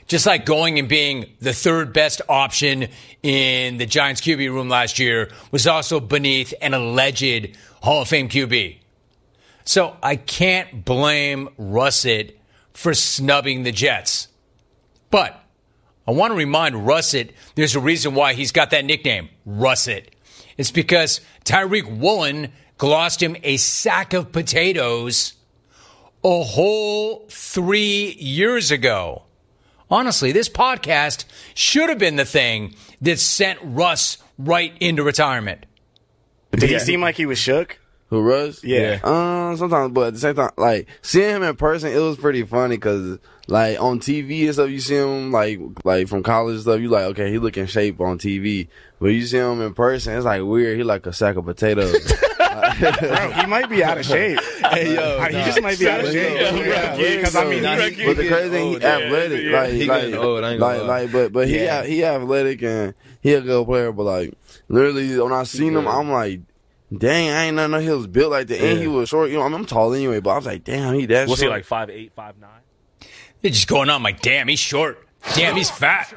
Just like going and being the third best option in the Giants QB room last year was also beneath an alleged Hall of Fame QB. So I can't blame Russet for snubbing the Jets. But I want to remind Russet there's a reason why he's got that nickname, Russet. It's because Tyreek Woolen glossed him a sack of potatoes a whole 3 years ago. Honestly, this podcast should have been the thing that sent Russ right into retirement. Did he seem like he was shook? Who, Russ? Yeah. Sometimes, but at the same time, like, seeing him in person, it was pretty funny because, like, on TV and stuff, you see him, like from college and stuff, you like, okay, he look in shape on TV. But you see him in person, it's, like, weird. He like a sack of potatoes. Bro, he might be out of shape. Hey, yo. He just might be out of shape. Because, I mean, but the crazy thing, he athletic. Yeah. He getting old, I ain't gonna lie. But he athletic and he a good player. But, like, literally, when I seen him, I'm like, dang, I ain't know he was built like that. And he was short. You know, I'm tall anyway, but I was like, damn, he that Was short. he like 5'8", 5'9"? They're just going on like, damn, he's short. Damn, he's fat.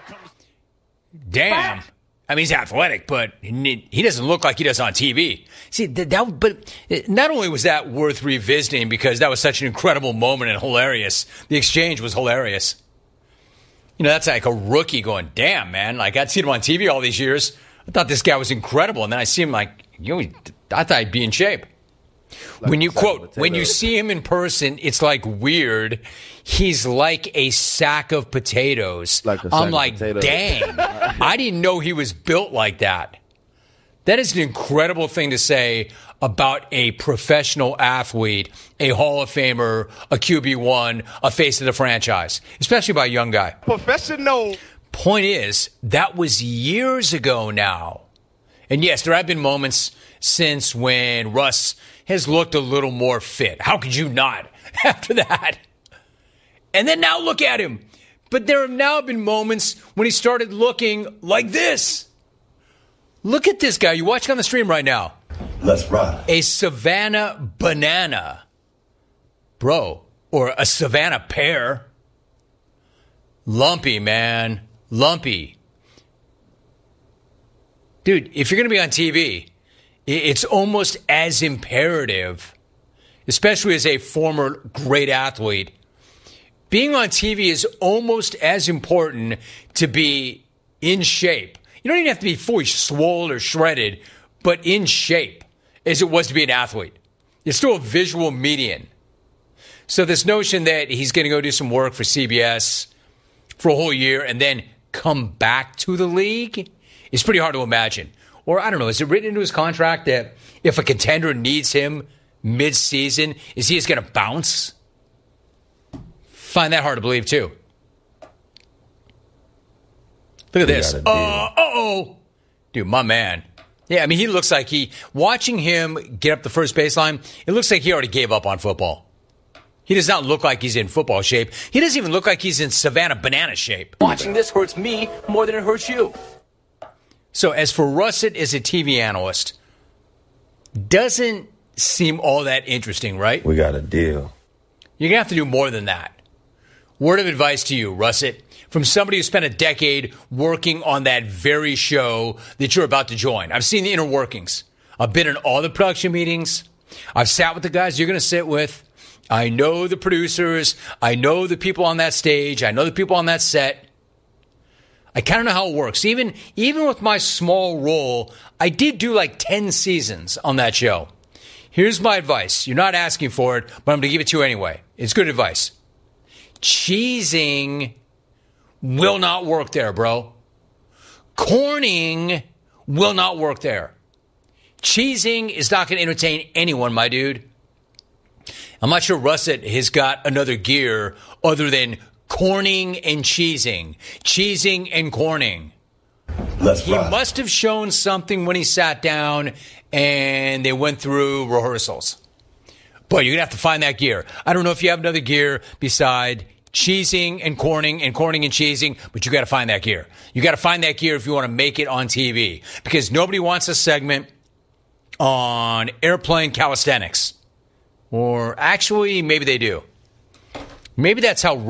Damn. I mean, he's athletic, but he doesn't look like he does on TV. See, but not only was that worth revisiting because that was such an incredible moment and hilarious. The exchange was hilarious. You know, that's like a rookie going, damn, man. Like, I'd seen him on TV all these years. I thought this guy was incredible. And then I see him like, you know, I thought he'd be in shape. Like when you quote, when you see him in person, it's like weird. He's like a sack of potatoes. I'm like, dang, I didn't know he was built like that. That is an incredible thing to say about a professional athlete, a Hall of Famer, a QB1, a face of the franchise, especially by a young guy. Professional. Point is, that was years ago now. And yes, there have been moments since when Russ has looked a little more fit. How could you not after that? And then now look at him. But there have now been moments when he started looking like this. Look at this guy. You're watching on the stream right now. Let's ride. A Savannah banana. Bro. Or a Savannah pear. Lumpy, man. Lumpy. Dude, if you're going to be on TV, it's almost as imperative, especially as a former great athlete, being on TV is almost as important to be in shape. You don't even have to be fully swole or shredded, but in shape as it was to be an athlete. It's still a visual medium. So this notion that he's going to go do some work for CBS for a whole year and then come back to the league is pretty hard to imagine. Or, I don't know, is it written into his contract that if a contender needs him mid-season, is he just going to bounce? Find that hard to believe, too. Look at this. Uh-oh. Dude, my man. Yeah, I mean, he looks like watching him get up the first baseline, it looks like he already gave up on football. He does not look like he's in football shape. He doesn't even look like he's in Savannah banana shape. Watching this hurts me more than it hurts you. So as for Russet as a TV analyst, doesn't seem all that interesting, right? We got a deal. You're going to have to do more than that. Word of advice to you, Russet, from somebody who spent a decade working on that very show that you're about to join. I've seen the inner workings. I've been in all the production meetings. I've sat with the guys you're going to sit with. I know the producers. I know the people on that stage. I know the people on that set. I kind of know how it works. Even with my small role, I did do like 10 seasons on that show. Here's my advice. You're not asking for it, but I'm going to give it to you anyway. It's good advice. Cheesing will not work there, bro. Corning will not work there. Cheesing is not going to entertain anyone, my dude. I'm not sure Russet has got another gear other than corning and cheesing. Cheesing and corning. He must have shown something when he sat down and they went through rehearsals. But you're going to have to find that gear. I don't know if you have another gear beside cheesing and corning and cheesing, but you got to find that gear. You got to find that gear if you want to make it on TV. Because nobody wants a segment on airplane calisthenics. Or actually, maybe they do. Maybe that's how